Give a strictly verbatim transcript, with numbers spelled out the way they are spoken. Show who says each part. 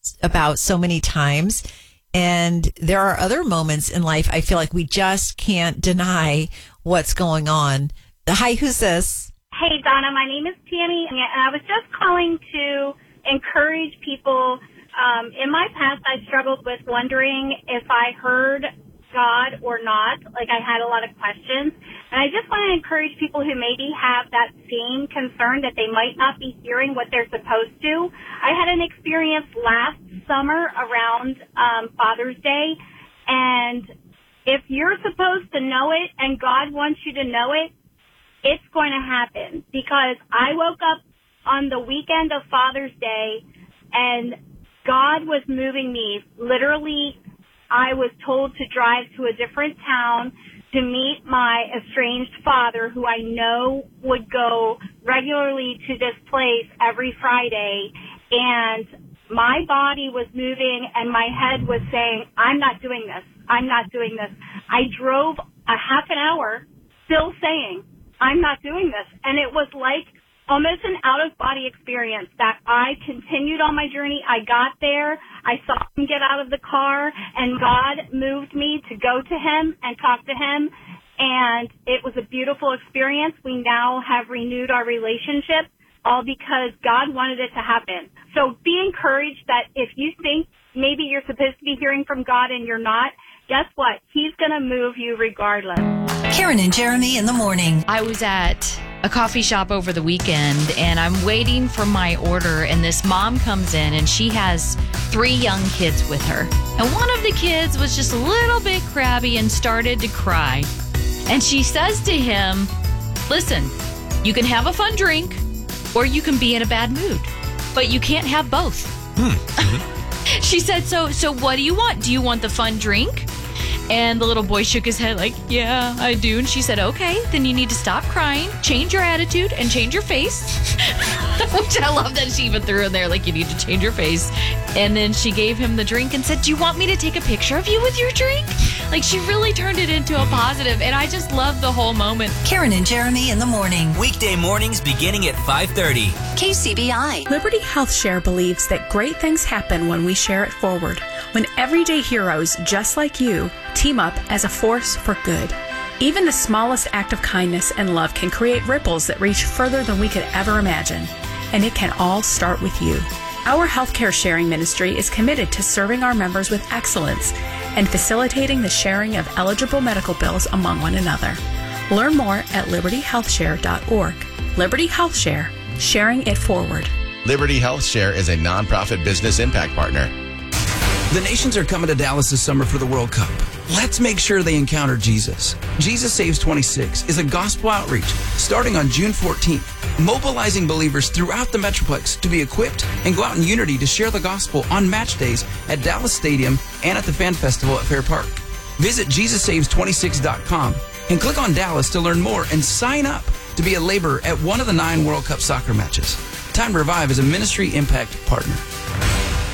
Speaker 1: about so many times. And there are other moments in life I feel like we just can't deny what's going on. Hi, who's this?
Speaker 2: Hey, Donna, my name is Tammy, and I was just calling to encourage people. Um, in my past, I struggled with wondering if I heard God or not. Like, I had a lot of questions. And I just want to encourage people who maybe have that same concern that they might not be hearing what they're supposed to. I had an experience last summer around um, Father's Day, and if you're supposed to know it and God wants you to know it, it's going to happen. Because I woke up on the weekend of Father's Day, and God was moving me. Literally, I was told to drive to a different town to meet my estranged father, who I know would go regularly to this place every Friday. And my body was moving and my head was saying, I'm not doing this. I'm not doing this. I drove a half an hour still saying, I'm not doing this. And it was like almost an out-of-body experience that I continued on my journey. I got there. I saw him get out of the car, and God moved me to go to him and talk to him. And it was a beautiful experience. We now have renewed our relationship, all because God wanted it to happen. So be encouraged that if you think maybe you're supposed to be hearing from God and you're not, guess what? He's going to move you regardless.
Speaker 3: Karen and Jeremy in the morning.
Speaker 4: I was at a coffee shop over the weekend, and I'm waiting for my order, and this mom comes in, and she has three young kids with her. And one of the kids was just a little bit crabby and started to cry. And she says to him, listen, you can have a fun drink or you can be in a bad mood, but you can't have both. Hmm. She said, so, so what do you want? Do you want the fun drink? And the little boy shook his head like, yeah, I do. And she said, okay, then you need to stop crying, change your attitude, and change your face. Which I love that she even threw in there, like, you need to change your face. And then she gave him the drink and said, do you want me to take a picture of you with your drink? Like, she really turned it into a positive, and I just love the whole moment.
Speaker 3: Karen and Jeremy in the morning.
Speaker 5: Weekday mornings beginning at five thirty.
Speaker 3: K C B I.
Speaker 6: Liberty Health Share believes that great things happen when we share it forward. When everyday heroes just like you team up as a force for good. Even the smallest act of kindness and love can create ripples that reach further than we could ever imagine. And it can all start with you. Our healthcare sharing ministry is committed to serving our members with excellence and facilitating the sharing of eligible medical bills among one another. Learn more at liberty health share dot org. Liberty Health Share, sharing it forward.
Speaker 7: Liberty Health Share is a nonprofit business impact partner.
Speaker 8: The nations are coming to Dallas this summer for the World Cup. Let's make sure they encounter Jesus. Jesus Saves twenty-six is a gospel outreach starting on June fourteenth, mobilizing believers throughout the Metroplex to be equipped and go out in unity to share the gospel on match days at Dallas Stadium and at the Fan Festival at Fair Park. Visit jesus saves twenty-six dot com and click on Dallas to learn more and sign up to be a laborer at one of the nine World Cup soccer matches. Time to Revive is a ministry impact partner.